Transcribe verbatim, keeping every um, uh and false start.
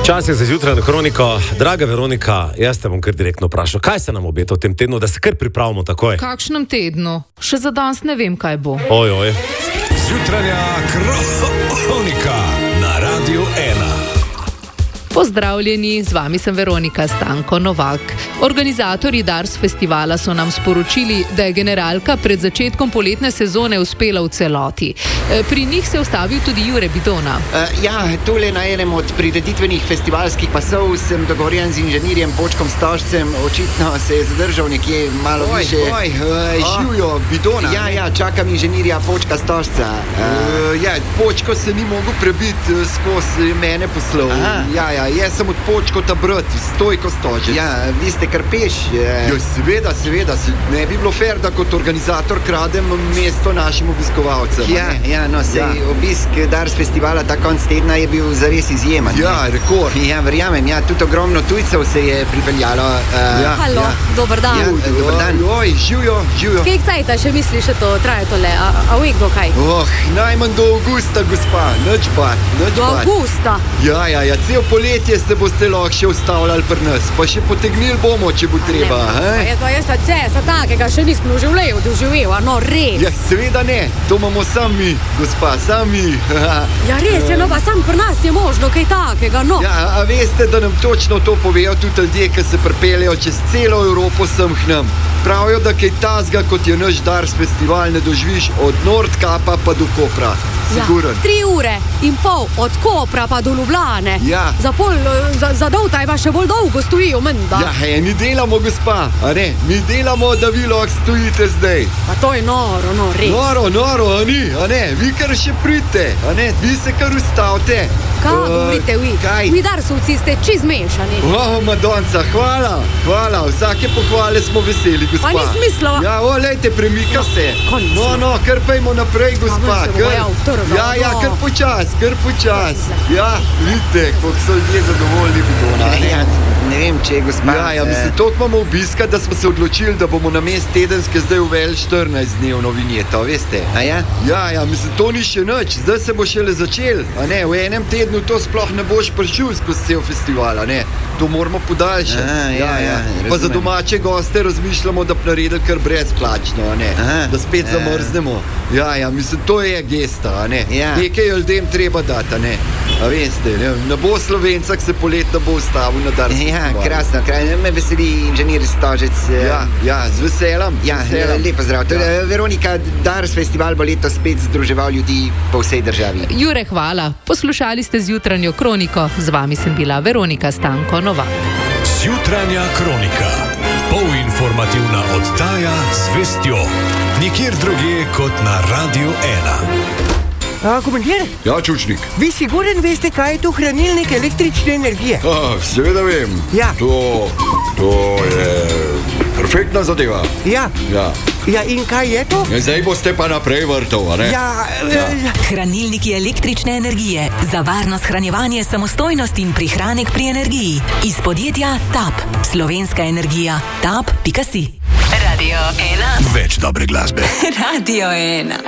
Čas je za jutranjo kroniko. Draga Veronika, jaz te bom kar direktno vprašal, kaj se nam obeta v tem tednu, da se kar pripravimo takoj? V kakšnem tednu? Še za danes ne vem, kaj bo. Oj, oj. Jutranja kronika na Radiu ena. Pozdravljeni, z vami sem Veronika Stanko Novak. Organizatorji Dars festivala so nam sporočili, da je generalka pred začetkom poletne sezone uspela v celoti. Pri njih se je ustavil tudi Jure Bidona. Uh, ja, tole na enem od prireditvenih festivalskih pasov sem dogovorjen z inženirjem Počkom Stožcem. Očitno se je zadržal nekje malo oj, više. Oj, oj, živijo Bidona. Ja, ja, čakam inženirja Počka Stožca. Uh, uh, ja, Počko se ni mogel prebiti uh, skozi mene poslov. Ja, ja, jaz sem od Počkota brat, Stojko Stožec. Ja, vi ste kar peš. Ja, seveda, seveda. Ne bi bilo fair, da kot organizator kradem mesto našim obiskovalcem. Ja, ja, no, sej ja. Obisk Dars festivala ta konc tedna je bil zares izjemen. Ja, ne? rekord. Ja, verjamem, ja, tudi ogromno tujcev se je pripeljalo. Uh, ja, Halo, ja. dober dan. Ja, dober dan. Oj, živijo, živijo. Kek cajta še misliš, da to traje tole? A, a uvek do kaj? Oh, najmanj do avgusta, gospa. Nič bat, nič Do bat. avgusta? Ja, ja, ja, cel poletje se boste lahko še ustavljali pri nas, pa še potegnili bomo, če bo treba. Ne, pa jaz pa česa takega še nisem v življenju doživel, a no res. Ja, seveda ne, to imamo sami, gospa, sami. Ja, res je, no pa sam pri nas je možno kaj takega, no. Ja, a veste, da nam točno to povejo tudi ljudje, ki se pripeljejo čez celo Evropo sem k nam. Pravijo, da kaj tazga, kot je naš Dars festival, ne doživiš od Nordkapa pa do Kopra. Siguren. Ja, tri ure in pol od Kopra pa do Ljubljane. Ja. Za pol, za, za doltaj pa še bolj dolgo stojijo, menda. Ja, hej, mi delamo, gospa, a ne? Mi delamo, da vi lahko stojite zdaj. Pa to je noro, no, res. Noro, noro, a ni, a ne? Vi kar še pridite, a ne? Vi se kar ustavite. Kaj Uh, govorite vi? Kaj? Vi Darsovci ste čez mešani. Oh, Madonca, hvala, hvala, vsake pohvale smo veseli, gospa. Pa nisem mislila. Ja, o, lejte, premika se. končno. No, no, kar pejmo naprej, gospa. ven se bo ja utrgal, Ja, ja, no. kar počas, kar počas. Ja, vidite, koliko so ljudje zadovoljni, Bidona. Ja, ne vem, če je gospa. Ja, ja, mislim, toliko imamo obiska, da smo se odločili, da bomo na mest tedenske zdaj uveli štirinajstdnevno vinjeto, veste? A ja? Ja, ja, mislim, to ni še nič, zdaj se bo šele začel, a ne, v enem tednu to sploh ne boš prišel skozi cel festival, a ne, to moramo podaljšati. Aha, ja, ja, Pa za razumem. domače goste razmišljamo, da bi naredili kar brezplačno, a ne, Aha, da spet ja. zamrznemo. Ja, ja, mislim, to je gesta, a ne, Ja. nekaj je ljudem treba dati, a ne, a veste, ne, ne bo Slovenca, ki se polet ne bo ustavil na Dars Ja, festivalu. krasno, krasno. Me veseli inženir Stožec. eh, Ja, ja, z veseljem. Ja, z veseljem. lepo zdrav. Ja. Ja. Veronika, Dars festival bo letos spet združeval ljudi po vsej državi. Jure, hvala. Poslušali ste z jutranjo kroniko. Z vami sem bila Veronika Stanko Novak. Jutranja kronika. Polinformativna oddaja z vestjo. Nikjer drugje kot na Radiu ena. A, komandir, Ja, Čučnik. vi siguren veste, kaj je to hranilnik električne energije? Ah, seveda vem. Ja. To, to je perfektna zadeva. Ja. Ja. Ja, in kaj je to? Zdaj boste pa naprej vrtov, a ne? Ja, ja. Hranilniki električne energije za varno shranjevanje, samostojnost in prihranek pri energiji. Iz podjetja TAP. Slovenska energija. tap pika si. Radio ena. Več dobre glasbe. Radio ena.